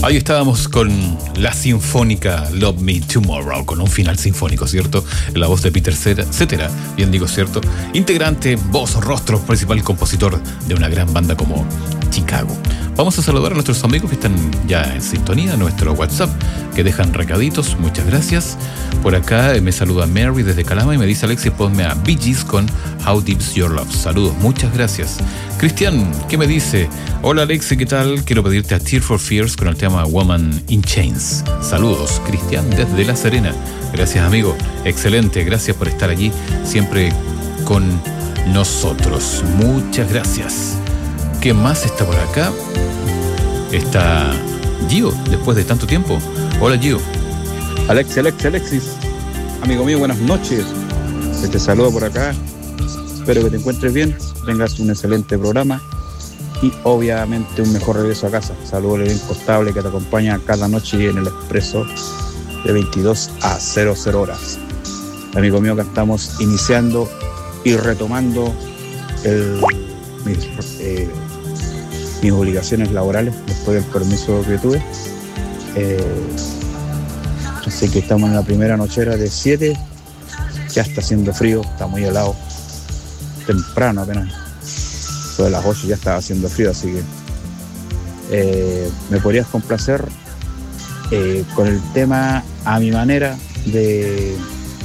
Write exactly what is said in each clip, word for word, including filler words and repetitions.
Ahí estábamos con la sinfónica Love Me Tomorrow, con un final sinfónico, ¿cierto? La voz de Peter Cetera, bien digo, ¿cierto? Integrante, voz, rostro, principal compositor de una gran banda como Chicago. Vamos a saludar a nuestros amigos que están ya en sintonía, nuestro WhatsApp, que dejan recaditos, muchas gracias. Por acá me saluda Mary desde Calama y me dice: Alexis, ponme a Bee Gees con How Deep's Your Love. Saludos, muchas gracias. Cristian, ¿qué me dice? Hola Alexis, ¿qué tal? Quiero pedirte a Tear for Fears con el tema Woman in Chains. Saludos, Cristian desde La Serena. Gracias, amigo. Excelente, gracias por estar allí siempre con nosotros. Muchas gracias. ¿Qué más está por acá? Está Gio, después de tanto tiempo. Hola Gio. Alexis, Alexis, Alexis. Amigo mío, buenas noches. Se te saluda por acá. Espero que te encuentres bien, tengas un excelente programa y obviamente un mejor regreso a casa. Saludos al elenco estable que te acompaña cada noche en el Expreso de veintidós a cero cero horas. Amigo mío, que estamos iniciando y retomando el, mis, eh, mis obligaciones laborales después del permiso que tuve. Eh, así que estamos en la primera nochera de siete, ya está haciendo frío, está muy helado. Temprano apenas, sobre las ocho ya estaba haciendo frío, así que eh, me podrías complacer eh, con el tema A Mi Manera de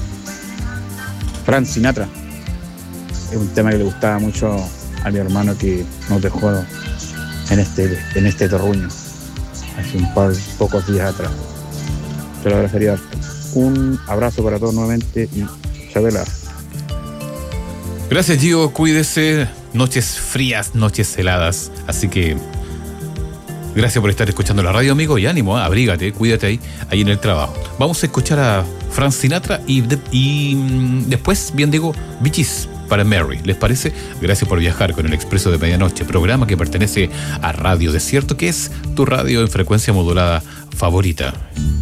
Frank Sinatra. Es un tema que le gustaba mucho a mi hermano que nos dejó en este, en este terruño hace un par pocos días atrás. Te lo agradecería. Un abrazo para todos nuevamente y Chabela. Gracias Gio, cuídese, noches frías, noches heladas, así que gracias por estar escuchando la radio, amigo, y ánimo, ¿eh? Abrígate, cuídate ahí, ahí en el trabajo. Vamos a escuchar a Frank Sinatra y, de, y mm, después, bien digo, Bee Gees para Mary, ¿les parece? Gracias por viajar con el Expreso de Medianoche, programa que pertenece a Radio Desierto, que es tu radio en frecuencia modulada favorita.